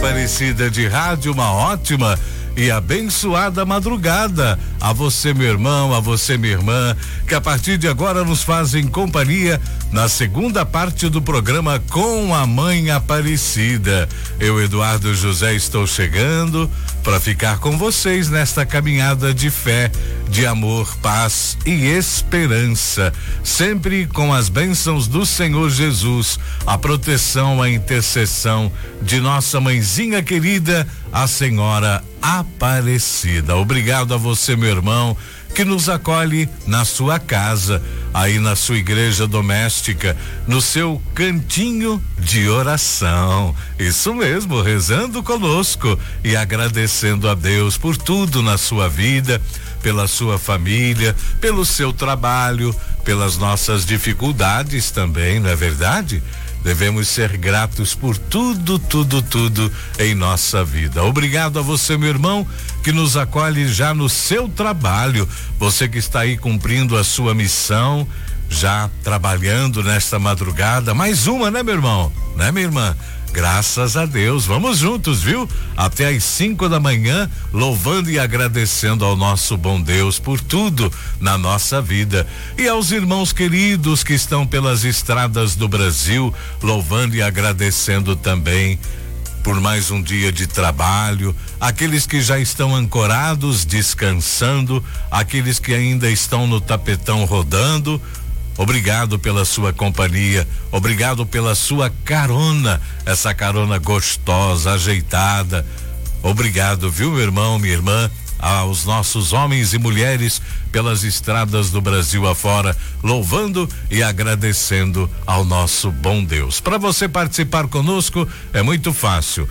Aparecida de Rádio, uma ótima e abençoada madrugada a você, meu irmão, a você, minha irmã, que a partir de agora nos fazem companhia na segunda parte do programa Com a Mãe Aparecida. Eu, Eduardo José, estou chegando para ficar com vocês nesta caminhada de fé, de amor, paz e esperança, sempre com as bênçãos do Senhor Jesus, a proteção, a intercessão de nossa mãezinha querida, a Senhora Aparecida. Obrigado a você, meu irmão, que nos acolhe na sua casa, aí na sua igreja doméstica, no seu cantinho de oração. Isso mesmo, rezando conosco e agradecendo a Deus por tudo na sua vida, pela sua família, pelo seu trabalho, pelas nossas dificuldades também, não é verdade? Devemos ser gratos por tudo em nossa vida. Obrigado a você, meu irmão, que nos acolhe já no seu trabalho. Você que está aí cumprindo a sua missão, já trabalhando nesta madrugada. Mais uma, né, meu irmão? Né, minha irmã? Graças a Deus, vamos juntos, viu? Até às 5 da manhã, louvando e agradecendo ao nosso bom Deus por tudo na nossa vida. E aos irmãos queridos que estão pelas estradas do Brasil, louvando e agradecendo também por mais um dia de trabalho, aqueles que já estão ancorados, descansando, aqueles que ainda estão no tapetão rodando. Obrigado pela sua companhia, obrigado pela sua carona, essa carona gostosa, ajeitada. Obrigado, viu, meu irmão, minha irmã, aos nossos homens e mulheres pelas estradas do Brasil afora, louvando e agradecendo ao nosso bom Deus. Para você participar conosco é muito fácil.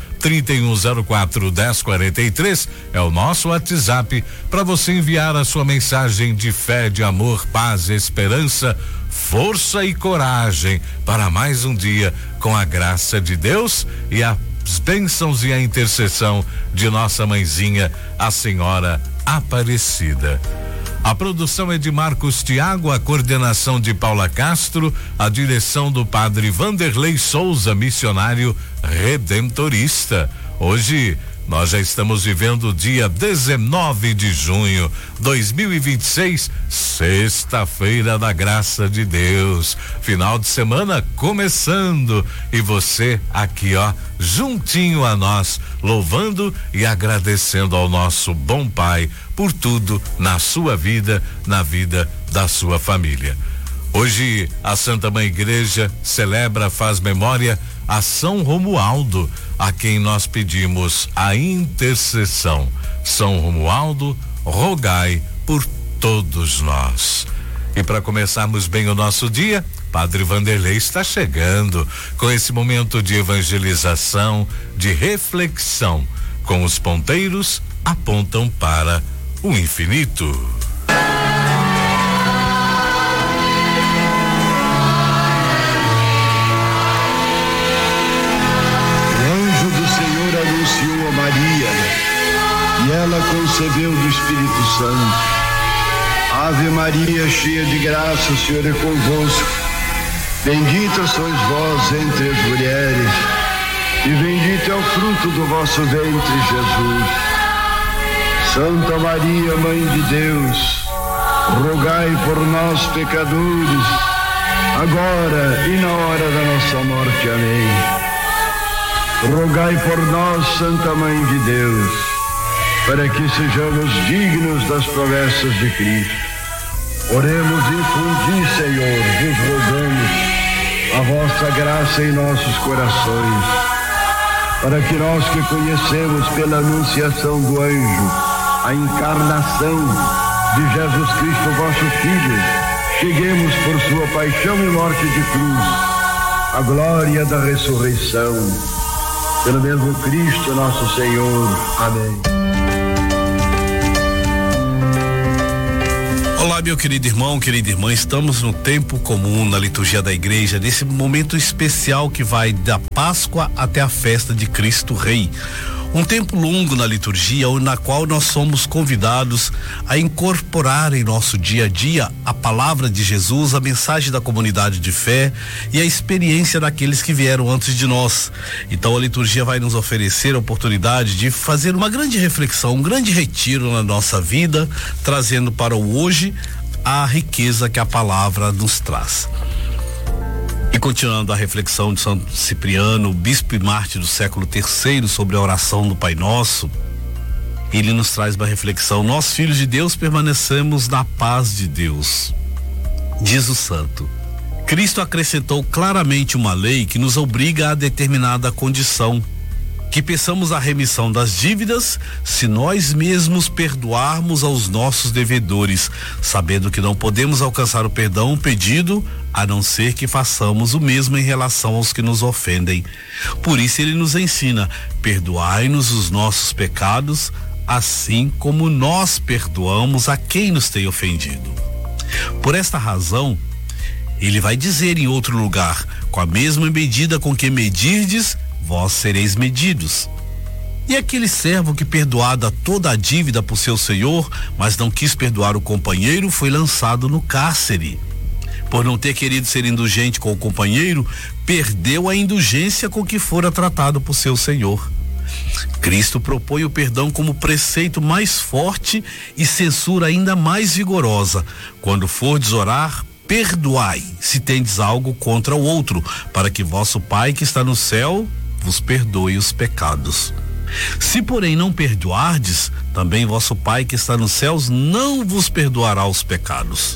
3104-1043 é o nosso WhatsApp para você enviar a sua mensagem de fé, de amor, paz, esperança, força e coragem para mais um dia com a graça de Deus e as bênçãos e a intercessão de nossa mãezinha, a Senhora Aparecida. A produção é de Marcos Tiago, a coordenação de Paula Castro, a direção do padre Vanderlei Souza, missionário redentorista. Hoje nós já estamos vivendo o dia 19 de junho, 2026, sexta-feira da graça de Deus. Final de semana começando e você aqui, ó, juntinho a nós, louvando e agradecendo ao nosso bom Pai por tudo na sua vida, na vida da sua família. Hoje a Santa Mãe Igreja celebra, faz memória a São Romualdo, a quem nós pedimos a intercessão. São Romualdo, rogai por todos nós. E para começarmos bem o nosso dia, Padre Vanderlei está chegando com esse momento de evangelização, de reflexão, com os ponteiros apontam para o infinito. E ela concebeu do Espírito Santo. Ave Maria, cheia de graça, o Senhor é convosco. Bendita sois vós entre as mulheres, e bendito é o fruto do vosso ventre, Jesus. Santa Maria, Mãe de Deus, rogai por nós, pecadores, agora e na hora da nossa morte. Amém. Rogai por nós, Santa Mãe de Deus, para que sejamos dignos das promessas de Cristo. Oremos e infundi, Senhor, vos rogamos a vossa graça em nossos corações, para que nós que conhecemos pela anunciação do anjo a encarnação de Jesus Cristo, vosso Filho, cheguemos por sua paixão e morte de cruz à glória da ressurreição. Pelo mesmo Cristo nosso Senhor. Amém. Olá, meu querido irmão, querida irmã, estamos no tempo comum na liturgia da igreja, nesse momento especial que vai da Páscoa até a festa de Cristo Rei. Um tempo longo na liturgia, na qual nós somos convidados a incorporar em nosso dia a dia a palavra de Jesus, a mensagem da comunidade de fé e a experiência daqueles que vieram antes de nós. Então a liturgia vai nos oferecer a oportunidade de fazer uma grande reflexão, um grande retiro na nossa vida, trazendo para o hoje a riqueza que a palavra nos traz. E continuando a reflexão de São Cipriano, bispo e mártir do século III, sobre a oração do Pai Nosso, ele nos traz uma reflexão: nós, filhos de Deus, permanecemos na paz de Deus. Diz o santo: Cristo acrescentou claramente uma lei que nos obriga a determinada condição, que peçamos a remissão das dívidas se nós mesmos perdoarmos aos nossos devedores, sabendo que não podemos alcançar o perdão pedido a não ser que façamos o mesmo em relação aos que nos ofendem. Por isso ele nos ensina: perdoai-nos os nossos pecados, assim como nós perdoamos a quem nos tem ofendido. Por esta razão, ele vai dizer em outro lugar: com a mesma medida com que medirdes, vós sereis medidos. E aquele servo que, perdoada toda a dívida por seu senhor, mas não quis perdoar o companheiro, foi lançado no cárcere. Por não ter querido ser indulgente com o companheiro, perdeu a indulgência com que fora tratado por seu senhor. Cristo propõe o perdão como preceito mais forte e censura ainda mais vigorosa: quando fordes orar, perdoai, se tendes algo contra o outro, para que vosso Pai que está no céu vos perdoe os pecados. Se, porém, não perdoardes, também vosso Pai que está nos céus não vos perdoará os pecados.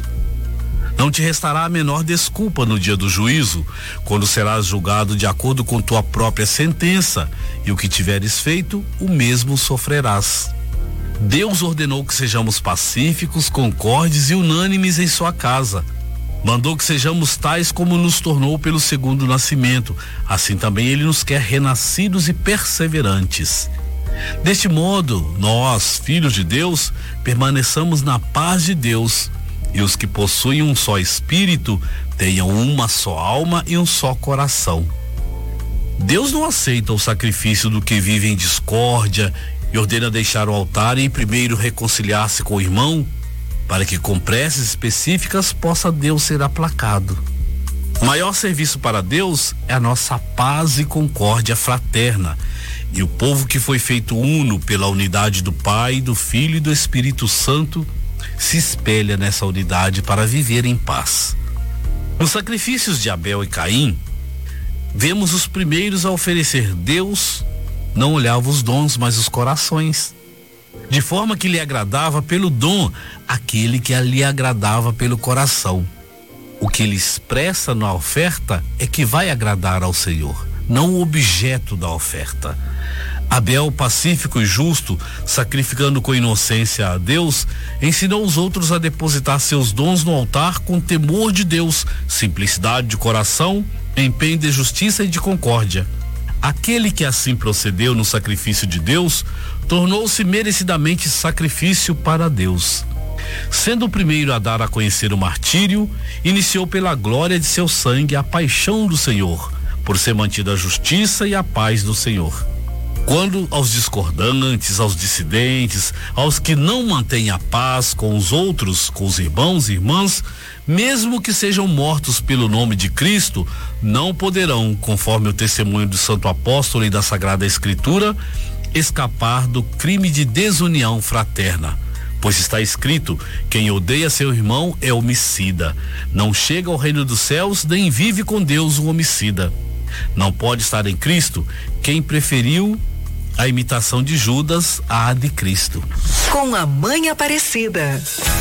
Não te restará a menor desculpa no dia do juízo, quando serás julgado de acordo com tua própria sentença, e o que tiveres feito, o mesmo sofrerás. Deus ordenou que sejamos pacíficos, concordes e unânimes em sua casa. Mandou que sejamos tais como nos tornou pelo segundo nascimento. Assim também ele nos quer renascidos e perseverantes. Deste modo, nós, filhos de Deus, permaneçamos na paz de Deus, e os que possuem um só espírito tenham uma só alma e um só coração. Deus não aceita o sacrifício do que vive em discórdia e ordena deixar o altar e primeiro reconciliar-se com o irmão, para que com preces específicas possa Deus ser aplacado. O maior serviço para Deus é a nossa paz e concórdia fraterna, e o povo que foi feito uno pela unidade do Pai, do Filho e do Espírito Santo se espelha nessa unidade para viver em paz. Nos sacrifícios de Abel e Caim, vemos os primeiros a oferecer. Deus não olhava os dons, mas os corações, de forma que lhe agradava pelo dom aquele que lhe agradava pelo coração. O que ele expressa na oferta é que vai agradar ao Senhor, não o objeto da oferta. Abel, pacífico e justo, sacrificando com inocência a Deus, ensinou os outros a depositar seus dons no altar com temor de Deus, simplicidade de coração, empenho de justiça e de concórdia. Aquele que assim procedeu no sacrifício de Deus tornou-se merecidamente sacrifício para Deus. Sendo o primeiro a dar a conhecer o martírio, iniciou pela glória de seu sangue a paixão do Senhor, por ser mantida a justiça e a paz do Senhor. Quando aos discordantes, aos dissidentes, aos que não mantêm a paz com os outros, com os irmãos e irmãs, mesmo que sejam mortos pelo nome de Cristo, não poderão, conforme o testemunho do Santo Apóstolo e da Sagrada Escritura, escapar do crime de desunião fraterna. Pois está escrito: quem odeia seu irmão é homicida. Não chega ao reino dos céus, nem vive com Deus o homicida. Não pode estar em Cristo quem preferiu a imitação de Judas à de Cristo. Com a Mãe Aparecida.